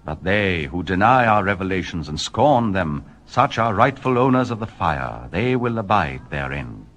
But they who deny our revelations and scorn them, such are rightful owners of the fire. They will abide therein.